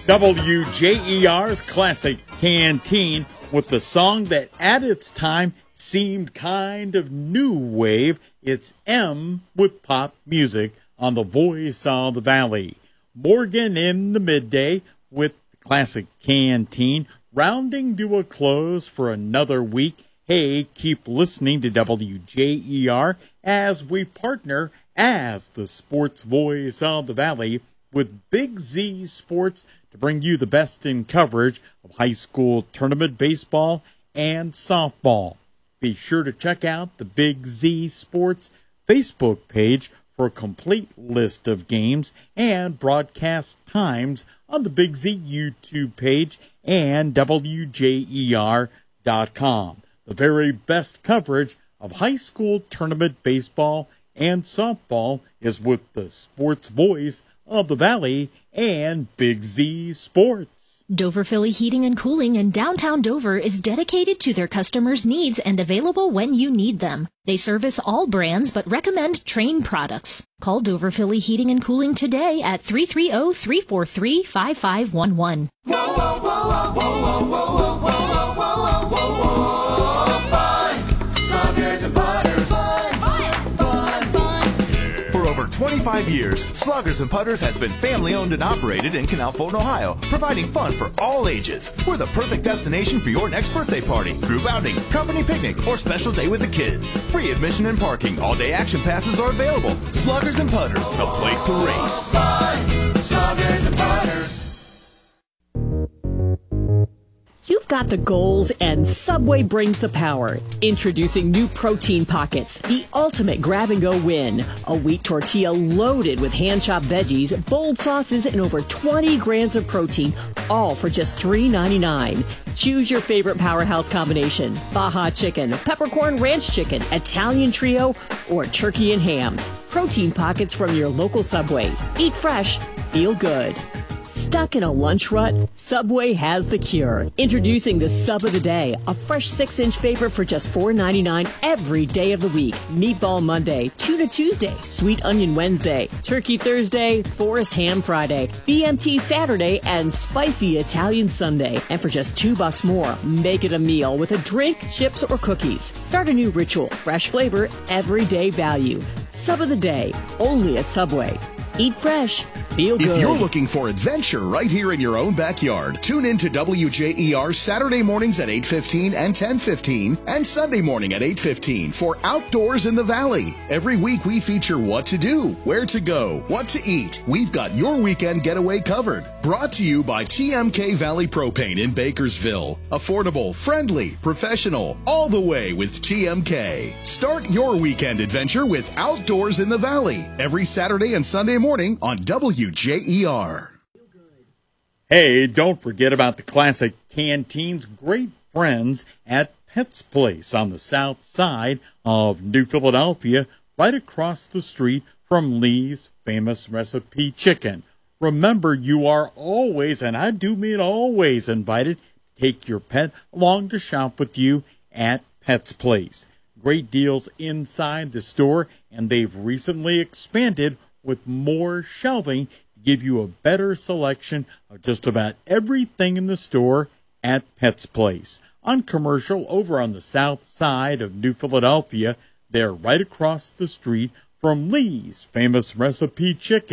WJER's Classic Canteen with the song that at its time seemed kind of new wave. It's M with pop music on the Voice of the Valley. Morgan in the midday with the Classic Canteen, rounding to a close for another week. Hey, keep listening to WJER as we partner as the sports voice of the Valley with Big Z Sports to bring you the best in coverage of high school tournament baseball and softball. Be sure to check out the Big Z Sports Facebook page for a complete list of games and broadcast times on the Big Z YouTube page and WJER.com. The very best coverage of high school tournament baseball and softball is with the sports voice of the Valley and Big Z Sports. Dover Philly Heating and Cooling in downtown Dover is dedicated to their customers' needs and available when you need them. They service all brands but recommend Trane products. Call Dover Philly Heating and Cooling today at 330-343-5511. Whoa, whoa, whoa, whoa, whoa, whoa, whoa, whoa, whoa, whoa, whoa, whoa, fun. Sluggers and Putters. Fun, fun, fun, fun. For over 25 years, Sluggers and Putters has been family-owned and operated in Canal Fulton, Ohio, providing fun for all ages. We're the perfect destination for your next birthday party, group outing, company picnic, or special day with the kids. Free admission and parking. All-day action passes are available. Sluggers and Putters, the place to race. Fun. Sluggers and Putters. You've got the goals, and Subway brings the power. Introducing new Protein Pockets, the ultimate grab-and-go win. A wheat tortilla loaded with hand-chopped veggies, bold sauces, and over 20 grams of protein, all for just $3.99. Choose your favorite powerhouse combination: Baja Chicken, Peppercorn Ranch Chicken, Italian Trio, or Turkey and Ham. Protein Pockets from your local Subway. Eat fresh, feel good. Stuck in a lunch rut? Subway has the cure. Introducing the Sub of the Day, a fresh 6-inch favorite for just $4.99 every day of the week. Meatball Monday, Tuna Tuesday, Sweet Onion Wednesday, Turkey Thursday, Forest Ham Friday, BMT Saturday, and Spicy Italian Sunday. And for just $2 more, make it a meal with a drink, chips, or cookies. Start a new ritual, fresh flavor, everyday value. Sub of the Day, only at Subway. Eat fresh. Feel good. If you're looking for adventure right here in your own backyard, tune in to WJER Saturday mornings at 8:15 and 10:15 and Sunday morning at 8:15 for Outdoors in the Valley. Every week we feature what to do, where to go, what to eat. We've got your weekend getaway covered. Brought to you by TMK Valley Propane in Bakersville. Affordable, friendly, professional, all the way with TMK. Start your weekend adventure with Outdoors in the Valley every Saturday and Sunday morning on WJER. Hey, don't forget about the Classic Canteen's great friends at Pet's Place on the south side of New Philadelphia, right across the street from Lee's Famous Recipe Chicken. Remember, you are always, and I do mean always, invited to take your pet along to shop with you at Pet's Place. Great deals inside the store, and they've recently expanded with more shelving to give you a better selection of just about everything in the store at Pet's Place. On Commercial, over on the south side of New Philadelphia, they're right across the street from Lee's Famous Recipe Chicken.